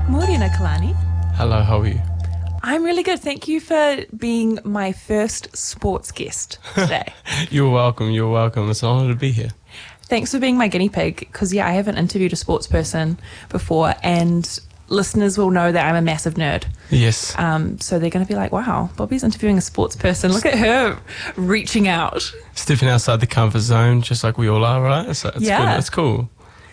Morena Kalani. Hello, how are you? I'm really good. Thank you for being my first sports guest today. You're welcome. It's an honor to be here. Thanks for being my guinea pig because, I haven't interviewed a sports person before and listeners will know that I'm a massive nerd. Yes. So they're going to be like, wow, Bobby's interviewing a sports person. Look at her reaching out. Stepping outside the comfort zone, just like we all are, right? So it's good. It's cool.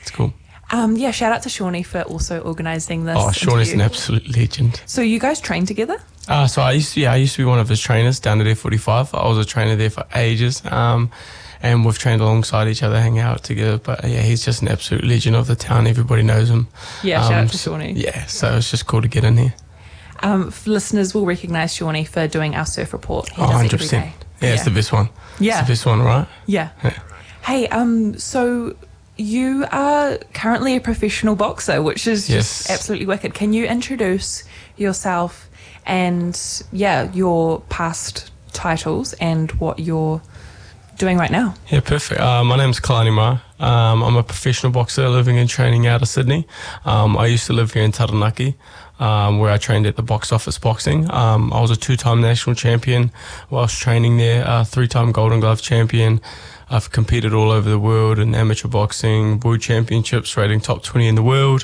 Shout out to Shawnee for also organising this. Oh, Shawnee's an absolute legend. So you guys train together? So I used to be one of his trainers down at F45. I was a trainer there for ages. And we've trained alongside each other, hang out together. But he's just an absolute legend of the town. Everybody knows him. Yeah, shout out to Shawnee. Yeah, so it's just cool to get in here. Listeners will recognise Shawnee for doing our surf report. He does 100%. It every day. Yeah, it's the best one. Yeah. It's the best one, right? Yeah. Hey, so you are currently a professional boxer, which is just absolutely wicked. Can you introduce yourself and, your past titles and what you're doing right now? Yeah, perfect. My name's Kalani Mara. I'm a professional boxer living and training out of Sydney. I used to live here in Taranaki, where I trained at the Box Office Boxing. I was a 2-time national champion whilst training there, 3-time Golden Glove champion. I've competed all over the world in amateur boxing, world championships, rating top 20 in the world,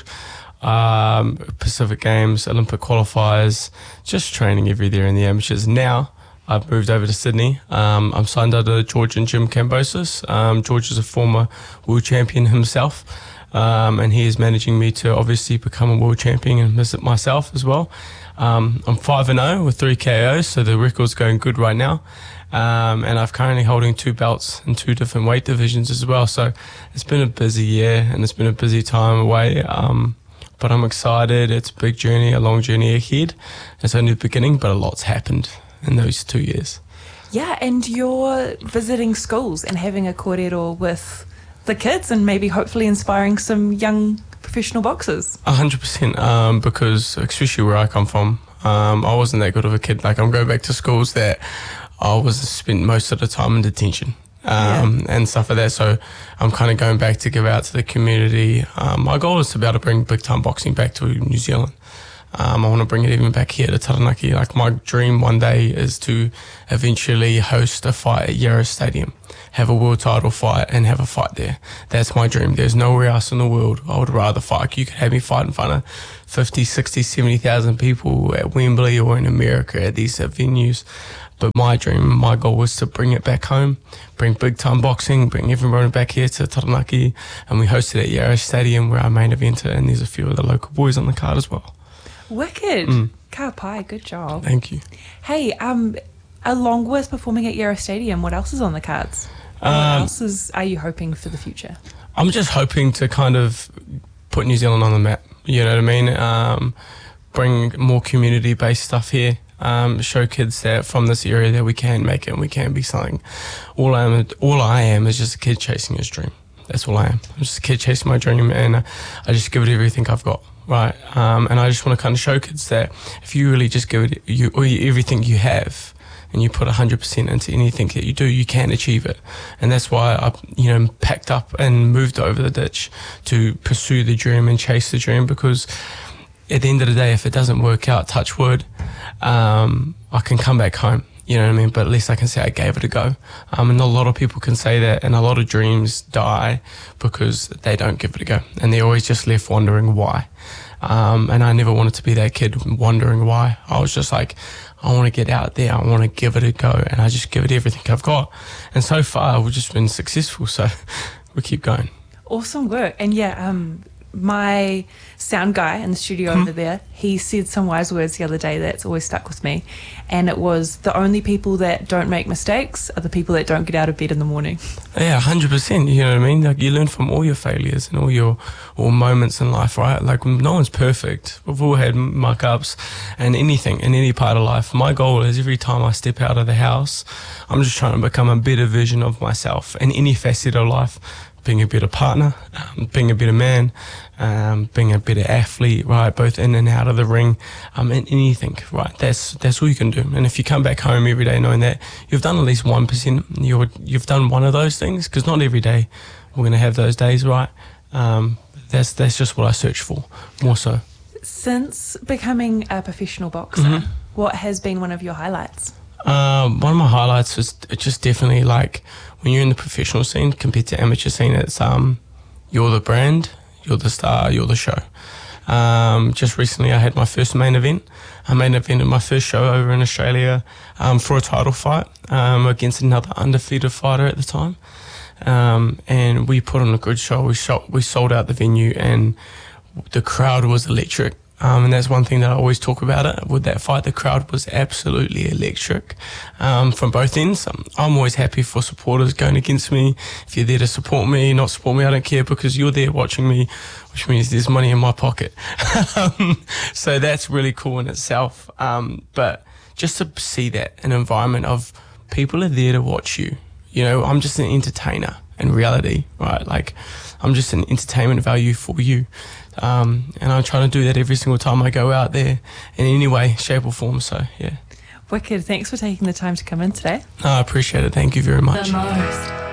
Pacific Games, Olympic qualifiers, just training everywhere in the amateurs. Now, I've moved over to Sydney. I'm signed under George and Jim Cambosis. George is a former world champion himself, and he is managing me to obviously become a world champion and visit myself as well. I'm 5-0 with 3 KOs, so the record's going good right now. And I'm currently holding 2 belts in 2 different weight divisions as well. So it's been a busy year and it's been a busy time away. But I'm excited. It's a big journey, a long journey ahead. It's only the beginning, but a lot's happened in those 2 years. Yeah, and you're visiting schools and having a kōrero with the kids and maybe hopefully inspiring some young professional boxers. 100%, because especially where I come from, I wasn't that good of a kid. Like, I'm going back to schools that I was spent most of the time in detention and stuff like that. So I'm kind of going back to give out to the community. My goal is to be able to bring big time boxing back to New Zealand. I want to bring it even back here to Taranaki. Like, my dream one day is to eventually host a fight at Yarra Stadium, have a world title fight and have a fight there. That's my dream. There's nowhere else in the world I would rather fight. You could have me fight in front of 50, 60, 70,000 people at Wembley or in America at these venues. But my dream, my goal was to bring it back home, bring big time boxing, bring everyone back here to Taranaki, and we hosted at Yarra Stadium where our main event, and there's a few of the local boys on the card as well. Wicked. Ka pai, good job. Thank you. Hey, along with performing at Yarra Stadium, what else is on the cards? What else are you hoping for the future? I'm just hoping to kind of put New Zealand on the map, you know what I mean? Bring more community-based stuff here. Show kids that from this area that we can make it and we can be something. All I am is just a kid chasing his dream. That's all I am. I'm just a kid chasing my dream, and I just give it everything I've got, right? And I just want to kind of show kids that if you really just give it everything you have and you put 100% into anything that you do, you can achieve it. And that's why I, packed up and moved over the ditch to pursue the dream and chase the dream, because at the end of the day, if it doesn't work out, touch wood, I can come back home, you know what I mean? But at least I can say I gave it a go. And a lot of people can say that, and a lot of dreams die because they don't give it a go. And they're always just left wondering why. And I never wanted to be that kid wondering why. I was just like, I want to get out there. I want to give it a go. And I just give it everything I've got. And so far, we've just been successful. So we keep going. Awesome work. And my sound guy in the studio over there, he said some wise words the other day that's always stuck with me, and it was, the only people that don't make mistakes are the people that don't get out of bed in the morning. Yeah, 100%, you know what I mean? Like, you learn from all your failures and all moments in life, right? Like, no one's perfect. We've all had muck-ups and anything in any part of life. My goal is every time I step out of the house, I'm just trying to become a better version of myself in any facet of life. Being a better partner, being a better man, being a better athlete, right? Both in and out of the ring, in anything, right? That's all you can do. And if you come back home every day knowing that you've done at least 1%, you've done one of those things, because not every day we're going to have those days, right? That's just what I search for, more so. since becoming a professional boxer, Mm-hmm. what has been one of your highlights? One of my highlights is just definitely like when you're in the professional scene compared to amateur scene, it's you're the brand, you're the star, you're the show. Just recently I had my first main event. I main evented my first show over in Australia for a title fight against another undefeated fighter at the time. And we put on a good show. We sold out the venue and the crowd was electric. And that's one thing that I always talk about it. With that fight, the crowd was absolutely electric from both ends. I'm always happy for supporters going against me. If you're there to support me, not support me, I don't care, because you're there watching me, which means there's money in my pocket. So that's really cool in itself. But just to see that, an environment of people are there to watch you. You know, I'm just an entertainer in reality, right? Like, I'm just an entertainment value for you. And I try to do that every single time I go out there in any way, shape or form. So, yeah. Wicked. Thanks for taking the time to come in today. I appreciate it. Thank you very much. The most.